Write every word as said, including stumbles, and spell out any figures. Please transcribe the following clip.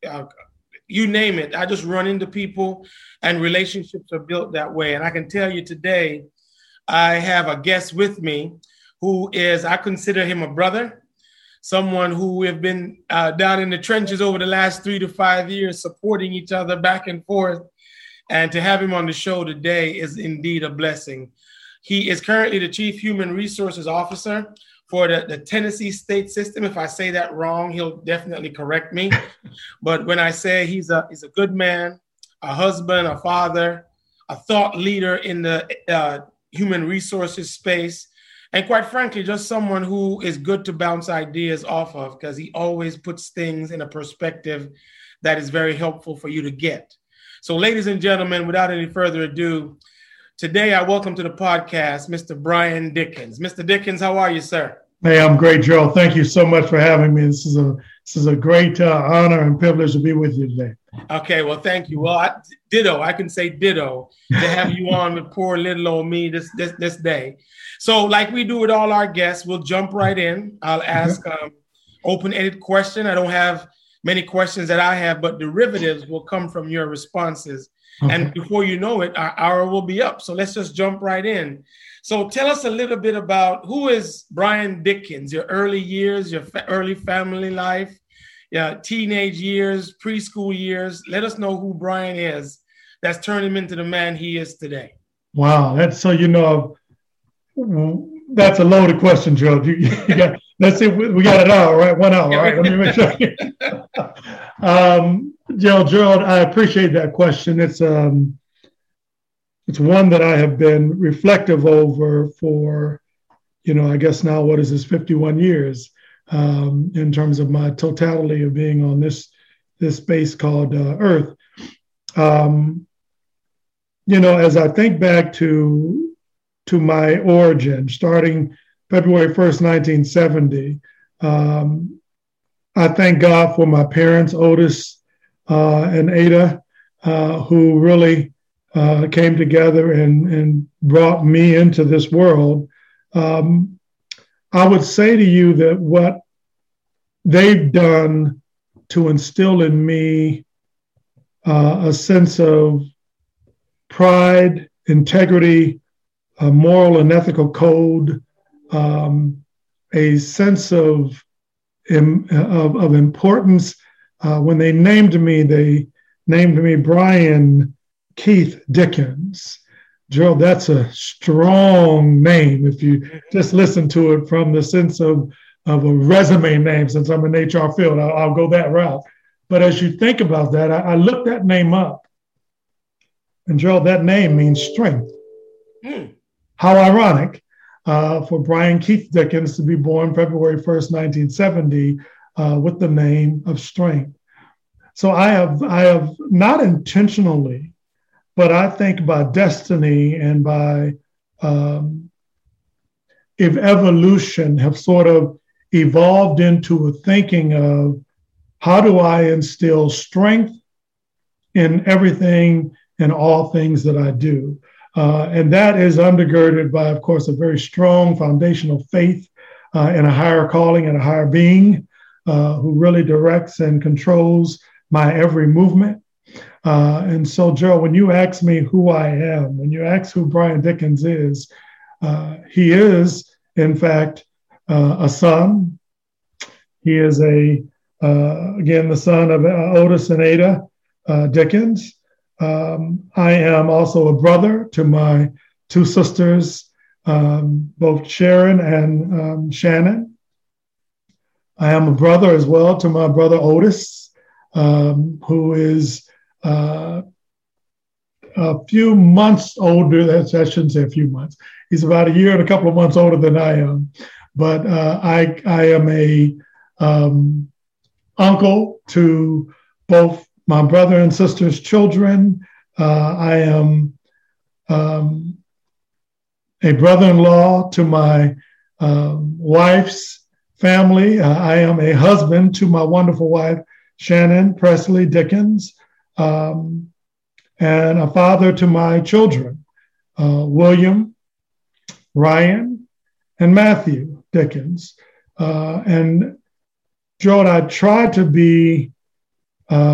uh, you name it. I just run into people, and relationships are built that way. And I can tell you today, I have a guest with me who is, I consider him a brother, someone who have been uh, down in the trenches over the last three to five years, supporting each other back and forth. And to have him on the show today is indeed a blessing. He is currently the Chief Human Resources Officer for the, the Tennessee State System. If I say that wrong, he'll definitely correct me. But when I say he's a, he's a good man, a husband, a father, a thought leader in the uh, human resources space, and quite frankly, just someone who is good to bounce ideas off of, because he always puts things in a perspective that is very helpful for you to get. So ladies and gentlemen, without any further ado, today I welcome to the podcast, Mister Brian Dickens. Mister Dickens, how are you, sir? Hey, I'm great, Joe. Thank you so much for having me. This is a this is a great uh, honor and privilege to be with you today. Okay, well, thank you. Well, I, ditto. I can say ditto to have you on with poor little old me this this this day. So, like we do with all our guests, we'll jump right in. I'll ask um, open-ended question. I don't have many questions that I have, but derivatives will come from your responses. Okay. And before you know it, our hour will be up. So let's just jump right in. So tell us a little bit about who is Brian Dickens, your early years, your fa- early family life, yeah, teenage years, preschool years. Let us know who Brian is that's turned him into the man he is today. Wow. That's so, you know, that's a loaded question, Joe. You, you got, let's see, we got an hour, right? One hour, right? Let me make sure. um, Joe, Gerald, I appreciate that question. It's um, it's one that I have been reflective over for, you know, I guess now what is this, fifty-one years, um, in terms of my totality of being on this this space called uh, Earth. Um, you know, as I think back to to my origin, starting February first, nineteen seventy, um, I thank God for my parents, Otis uh, and Ada, uh, who really uh, came together and, and brought me into this world. Um, I would say to you that what they've done to instill in me uh, a sense of pride, integrity, a moral and ethical code, um, a sense of, of, of importance. Uh, when they named me, they named me Brian Keith Dickens. Joe, that's a strong name if you just listen to it from the sense of, of a resume name. Since I'm in H R field, I'll, I'll go that route. But as you think about that, I, I looked that name up. And Joe, that name means strength. Hmm. How ironic uh, for Brian Keith Dickens to be born February first, nineteen seventy, uh, with the name of strength. So I have, I have not intentionally, but I think by destiny and by um, if evolution have sort of evolved into a thinking of how do I instill strength in everything and all things that I do. Uh, and that is undergirded by, of course, a very strong foundational faith uh, in a higher calling and a higher being uh, who really directs and controls my every movement. Uh, and so, Joe, when you ask me who I am, when you ask who Brian Dickens is, uh, he is, in fact, uh, a son. He is a, uh, again, the son of uh, Otis and Ada uh, Dickens. Um, I am also a brother to my two sisters, um, both Sharon and um, Shannon. I am a brother as well to my brother Otis, um, who is uh, a few months older. That's, I shouldn't say a few months. He's about a year and a couple of months older than I am. But uh, I, I am a um, uncle to both my brother and sister's children. Uh, I am um, a brother-in-law to my um, wife's family. Uh, I am a husband to my wonderful wife, Shannon Presley Dickens, um, and a father to my children, uh, William, Ryan, and Matthew Dickens. Uh, and Joe, I tried to be uh,